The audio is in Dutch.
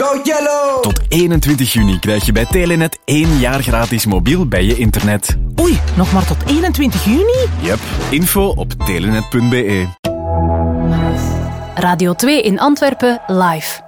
Go Yellow! Tot 21 juni krijg je bij Telenet 1 jaar gratis mobiel bij je internet. Oei, nog maar tot 21 juni? Yep, info op telenet.be. Radio 2 in Antwerpen live.